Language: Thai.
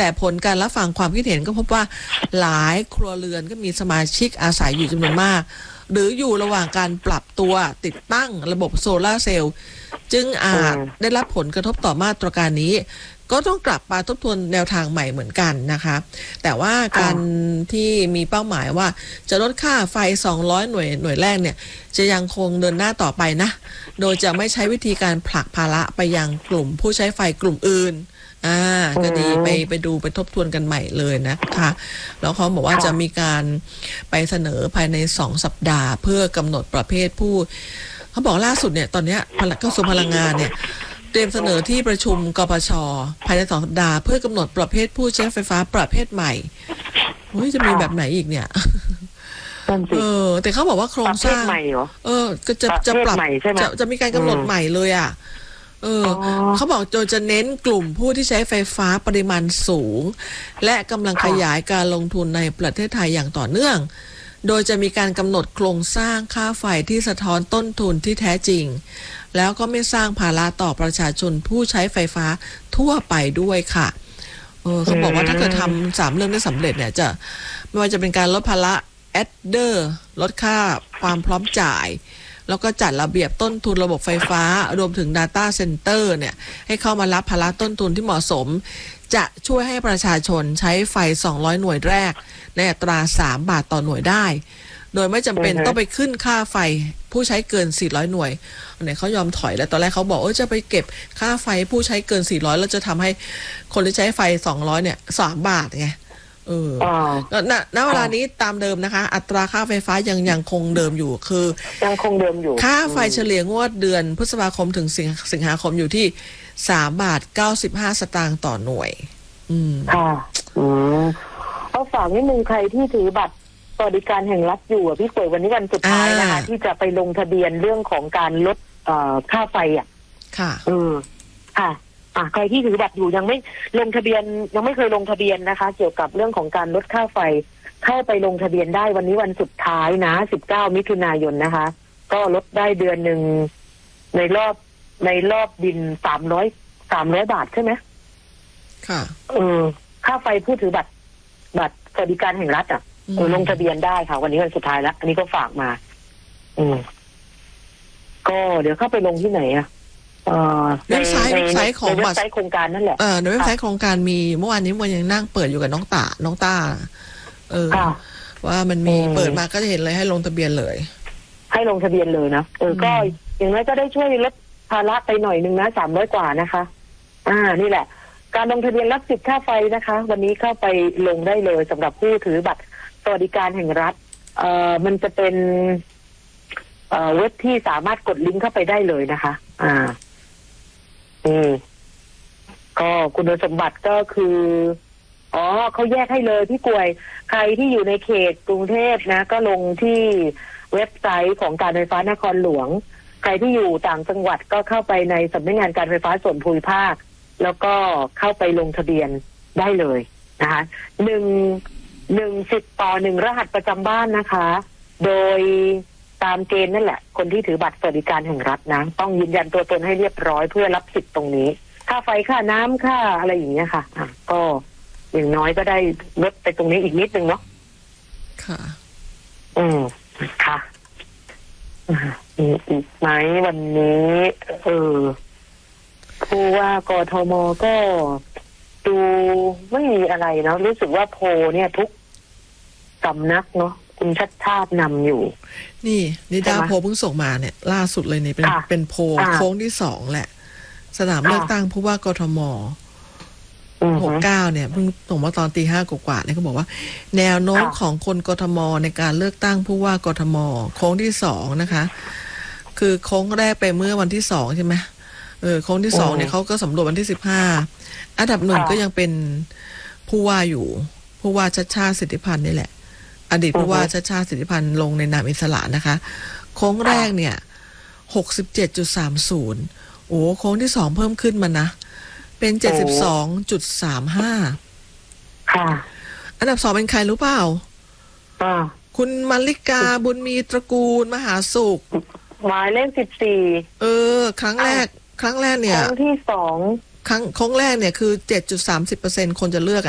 แต่ผลการรับฟังความคิดเห็นก็พบว่าหลายครัวเรือนก็มีสมาชิกอาศัยอยู่จำนวนมากหรืออยู่ระหว่างการปรับตัวติดตั้งระบบโซลาร์เซลล์จึงอาจได้รับผลกระทบต่อมาตรการนี้ก็ต้องกลับมาทบทวนแนวทางใหม่เหมือนกันนะคะแต่ว่าการที่มีเป้าหมายว่าจะลดค่าไฟ200หน่วยแรกเนี่ยจะยังคงเดินหน้าต่อไปนะโดยจะไม่ใช้วิธีการผลักภาระไปยังกลุ่มผู้ใช้ไฟกลุ่มอื่นก็ดีไปดูไปทบทวนกันใหม่เลยนะคะแล้วเขาบอกว่าจะมีการไปเสนอภายใน2 สัปดาห์เพื่อกำหนดประเภทผู้เขาบอกล่าสุดเนี่ยตอนนี้กระทรวงพลังงานเนี่ยเตรียมเสนอที่ประชุมกปช.ภายใน2 สัปดาห์เพื่อกำหนดประเภทผู้ใช้ไฟฟ้าประเภทใหม่จะมีแบบไหนอีกเนี่ยแต่เขาบอกว่าโครงสร้างก็จะปรับจะมีการกำหนดใหม่เลยเขาบอกโดยจะเน้นกลุ่มผู้ที่ใช้ไฟฟ้าปริมาณสูงและกำลังขยายการลงทุนในประเทศไทยอย่างต่อเนื่องโดยจะมีการกำหนดโครงสร้างค่าไฟที่สะท้อนต้นทุนที่แท้จริงแล้วก็ไม่สร้างภาระต่อประชาชนผู้ใช้ไฟฟ้าทั่วไปด้วยค่ะเขาบอกว่าถ้าเกิดทำ3 เรื่องได้สำเร็จเนี่ยจะไม่ว่าจะเป็นการลดภาระแอดเดอร์ลดค่าความพร้อมจ่ายแล้วก็จัดระเบียบต้นทุนระบบไฟฟ้ารวมถึง Data Center เนี่ยให้เข้ามารับภาระต้นทุนที่เหมาะสมจะช่วยให้ประชาชนใช้ไฟ200หน่วยแรกในอัตรา3 บาทต่อหน่วยได้โดยไม่จำเป็นต้องไปขึ้นค่าไฟผู้ใช้เกิน400หน่วยเนี่ยเขายอมถอยแล้วตอนแรกเขาบอกจะไปเก็บค่าไฟผู้ใช้เกิน400แล้วจะทำให้คนที่ใช้ไฟ200เนี่ย3 บาทไงณเวลานี้ตามเดิมนะคะอัตราค่าไฟฟ้ายังคงเดิมอยู่คือยังคงเดิมอยู่ค่าไฟเฉลี่ยงวดเดือนพฤษภาคมถึงสิงหาคมอยู่ที่3 บาท 95 สตางค์ต่อหน่วยเอาฝากนิดนึงใครที่ถือบัตรสวัสดิการแห่งรัฐอยู่พี่ป่วยวันนี้วันสุดท้ายนะคะที่จะไปลงทะเบียนเรื่องของการลดค่าไฟค่ะใครที่ถือบัตรอยู่ยังไม่ลงทะเบียนยังไม่เคยลงทะเบียนนะคะเกี่ยวกับเรื่องของการลดค่าไฟเข้าไปลงทะเบียนได้วันนี้วันสุดท้ายนะ19 มิถุนายนนะคะก็ลดได้เดือนหนึ่งในรอบบิน300 บาทใช่ไหมค่ะค่าไฟผู้ถือบัตรสวัสดิการแห่งรัฐลงทะเบียนได้ค่ะวันนี้วันสุดท้ายแล้วอันนี้ก็ฝากมาก็เดี๋ยวเข้าไปลงที่ไหนเว็บไซต์ของเว็บไซต์โครงการนั่นแหละในเว็บไซต์โครงการมีเมื่อวานนี้มันยังนั่งเปิดอยู่กับน้องต้าว่ามันมีเปิดมาก็จะเห็นเลยให้ลงทะเบียนเลยให้ลงทะเบียนเลยนะก็อย่างน้อยก็ได้ช่วยลดภาระไปหน่อยนึงนะ300 กว่านะคะนี่แหละการลงทะเบียนรับสิทธิ์ค่าไฟนะคะวันนี้เข้าไปลงได้เลยสำหรับผู้ถือบัตรสวัสดิการแห่งรัฐมันจะเป็นเว็บที่สามารถกดลิงก์เข้าไปได้เลยนะคะก็คุณสมบัติก็คือเขาแยกให้เลยพี่กวยใครที่อยู่ในเขตกรุงเทพนะก็ลงที่เว็บไซต์ของการไฟฟ้านครหลวงใครที่อยู่ต่างจังหวัดก็เข้าไปในสำนักงานการไฟฟ้าส่วนภูมิภาคแล้วก็เข้าไปลงทะเบียนได้เลยนะคะ1 สิทธิ์ต่อ 1 รหัสประจำบ้านนะคะโดยตามเกณฑ์นั่นแหละคนที่ถือบัตรสวัสดิการแห่งรัฐนะต้องยืนยันตัวตนให้เรียบร้อยเพื่อรับสิทธิ์ตรงนี้ค่าไฟค่าน้ำค่าอะไรอย่างเงี้ยค่ะก็อย่างน้อยก็ได้ลดไปตรงนี้อีกนิดนึงเนาะค่ะค่ะอีกไหมวันนี้ผู้ว่ากทมก็ดูไม่มีอะไรเนาะรู้สึกว่าโพเนี่ยทุกสำนักเนาะคุณชัดชาตินำอยู่นี่ดาโพเพิ่งส่งมาเนี่ยล่าสุดเลยเนี่ยเป็นโพโค้งที่2แหละสนามเลือกตั้งผู้ว่ากทม69เนี่ยเพิ่งส่งมาตอนตี 5 กว่าเนี่ยเขาบอกว่าแนวโน้มของคนกทมในการเลือกตั้งผู้ว่ากทมโค้งที่2นะคะคือโค้งแรกไปเมื่อวันที่2ใช่ไหมโค้งที่2เนี่ยเขาก็สำรวจวันที่15อันดับ1ก็ยังเป็นผู้ว่าอยู่ผู้ว่าชัชชาติสิทธิพันธ์นี่แหละอดีตผู้ว่าชัชชาติสิทธิพันธ์ลงในนามอิสระนะคะโค้งแรกเนี่ย 67.30 โอ้โค้งที่2เพิ่มขึ้นมานะเป็น 72.35 ค่ะอันดับ2เป็นใครรู้เปล่าคุณมาริกาบุญมีตระกูลมหาสุขหมายเลข14 ครั้งแรกเนี่ยครั้งที่2 โค้งแรกเนี่ยคือ 7.30% คนจะเลือก